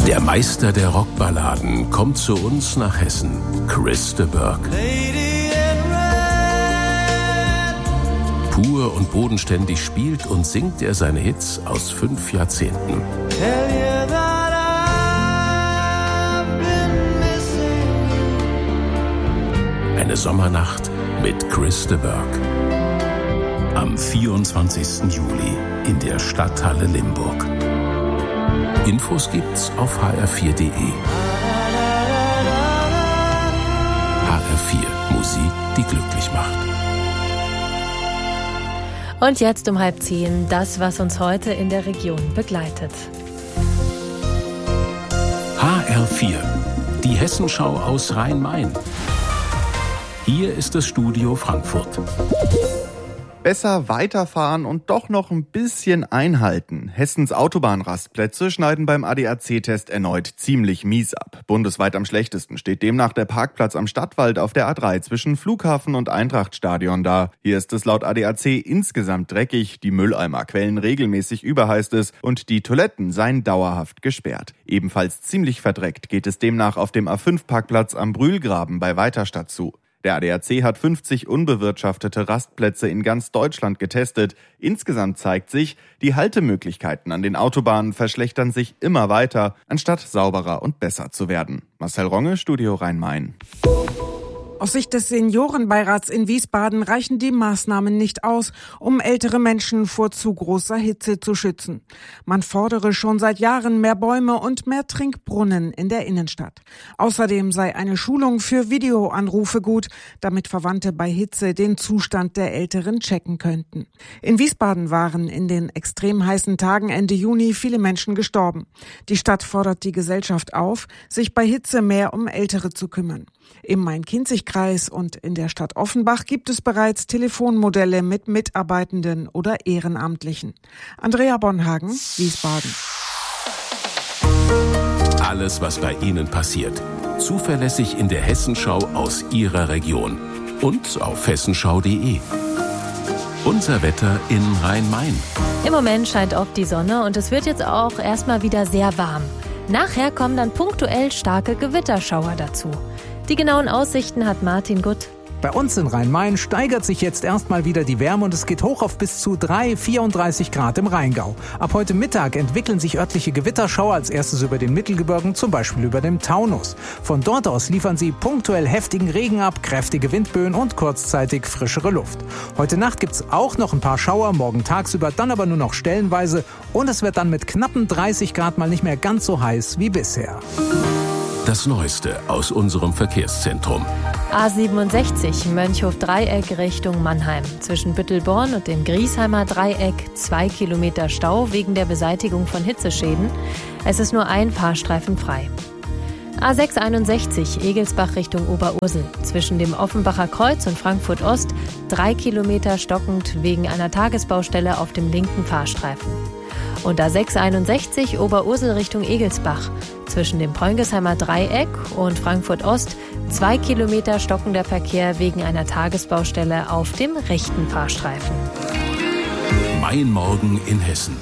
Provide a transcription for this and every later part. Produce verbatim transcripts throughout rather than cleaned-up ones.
Der Meister der Rockballaden kommt zu uns nach Hessen, Chris de Burgh. Pur und bodenständig spielt und singt er seine Hits aus fünf Jahrzehnten. Eine Sommernacht mit Chris de Burgh. Am vierundzwanzigsten Juli in der Stadthalle Limburg. Infos gibt's auf h r vier punkt d e. H R vier, Musik, die glücklich macht. Und jetzt um halb zehn, das, was uns heute in der Region begleitet. H R vier, die Hessenschau aus Rhein-Main. Hier ist das Studio Frankfurt. Besser weiterfahren und doch noch ein bisschen einhalten. Hessens Autobahnrastplätze schneiden beim A D A C-Test erneut ziemlich mies ab. Bundesweit am schlechtesten steht demnach der Parkplatz am Stadtwald auf der A drei zwischen Flughafen und Eintrachtstadion da. Hier ist es laut A D A C insgesamt dreckig, die Mülleimer quellen regelmäßig über, heißt es, und die Toiletten seien dauerhaft gesperrt. Ebenfalls ziemlich verdreckt geht es demnach auf dem A fünf Parkplatz am Brühlgraben bei Weiterstadt zu. Der A D A C hat fünfzig unbewirtschaftete Rastplätze in ganz Deutschland getestet. Insgesamt zeigt sich, die Haltemöglichkeiten an den Autobahnen verschlechtern sich immer weiter, anstatt sauberer und besser zu werden. Marcel Ronge, Studio Rhein-Main. Aus Sicht des Seniorenbeirats in Wiesbaden reichen die Maßnahmen nicht aus, um ältere Menschen vor zu großer Hitze zu schützen. Man fordere schon seit Jahren mehr Bäume und mehr Trinkbrunnen in der Innenstadt. Außerdem sei eine Schulung für Videoanrufe gut, damit Verwandte bei Hitze den Zustand der Älteren checken könnten. In Wiesbaden waren in den extrem heißen Tagen Ende Juni viele Menschen gestorben. Die Stadt fordert die Gesellschaft auf, sich bei Hitze mehr um Ältere zu kümmern. Im Main-Kinzig-Kreis und in der Stadt Offenbach gibt es bereits Telefonmodelle mit Mitarbeitenden oder Ehrenamtlichen. Andrea Bonhagen, Wiesbaden. Alles, was bei Ihnen passiert, zuverlässig in der Hessenschau aus Ihrer Region und auf hessenschau punkt d e. Unser Wetter in Rhein-Main. Im Moment scheint oft die Sonne und es wird jetzt auch erstmal wieder sehr warm. Nachher kommen dann punktuell starke Gewitterschauer dazu. Die genauen Aussichten hat Martin Gutt. Bei uns in Rhein-Main steigert sich jetzt erstmal wieder die Wärme und es geht hoch auf bis zu drei, vierunddreißig Grad im Rheingau. Ab heute Mittag entwickeln sich örtliche Gewitterschauer, als erstes über den Mittelgebirgen, zum Beispiel über dem Taunus. Von dort aus liefern sie punktuell heftigen Regen ab, kräftige Windböen und kurzzeitig frischere Luft. Heute Nacht gibt's auch noch ein paar Schauer, morgen tagsüber dann aber nur noch stellenweise und es wird dann mit knappen dreißig Grad mal nicht mehr ganz so heiß wie bisher. Das Neueste aus unserem Verkehrszentrum. A siebenundsechzig, Mönchhof-Dreieck Richtung Mannheim. Zwischen Büttelborn und dem Griesheimer Dreieck zwei Kilometer Stau wegen der Beseitigung von Hitzeschäden. Es ist nur ein Fahrstreifen frei. A sechshunderteinundsechzig, Egelsbach Richtung Oberursel. Zwischen dem Offenbacher Kreuz und Frankfurt Ost drei Kilometer stockend wegen einer Tagesbaustelle auf dem linken Fahrstreifen. Und A sechshunderteinundsechzig, Oberursel Richtung Egelsbach. Zwischen dem Preungesheimer Dreieck und Frankfurt Ost zwei Kilometer stockender Verkehr wegen einer Tagesbaustelle auf dem rechten Fahrstreifen. Mein Morgen in Hessen.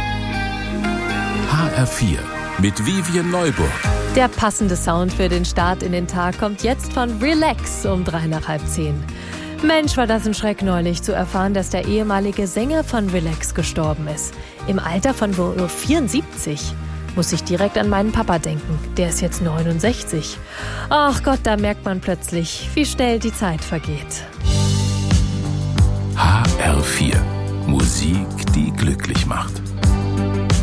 H R vier mit Vivian Neuburg. Der passende Sound für den Start in den Tag kommt jetzt von Relax um drei nach halb zehn. Mensch, war das ein Schreck neulich zu erfahren, dass der ehemalige Sänger von Relax gestorben ist. Im Alter von nur vierundsiebzig. Muss ich direkt an meinen Papa denken. Der ist jetzt neunundsechzig. Ach Gott, da merkt man plötzlich, wie schnell die Zeit vergeht. H R vier. Musik, die glücklich macht.